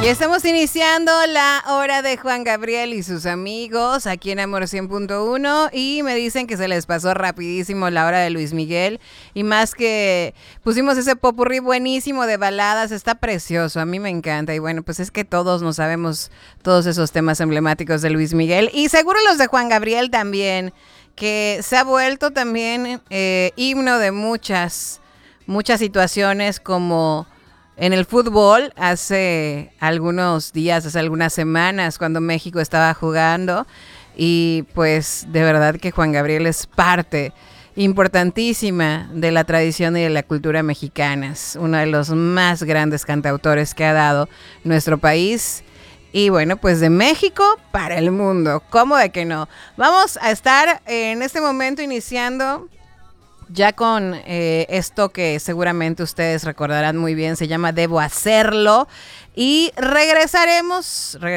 Y estamos iniciando la hora de Juan Gabriel y sus amigos aquí en Amor 100.1 y me dicen que se les pasó rapidísimo la hora de Luis Miguel y más que pusimos ese popurrí buenísimo de baladas, está precioso, a mí me encanta y bueno, pues es que todos nos sabemos todos esos temas emblemáticos de Luis Miguel y seguro los de Juan Gabriel también, que se ha vuelto también himno de muchas situaciones como en el fútbol hace algunos días, hace algunas semanas, cuando México estaba jugando y pues de verdad que Juan Gabriel es parte importantísima de la tradición y de la cultura mexicana. Es uno de los más grandes cantautores que ha dado nuestro país. Y bueno, pues de México para el mundo. ¿Cómo de que no? Vamos a estar en este momento iniciando ya con esto que seguramente ustedes recordarán muy bien, se llama Debo Hacerlo. Y regresaremos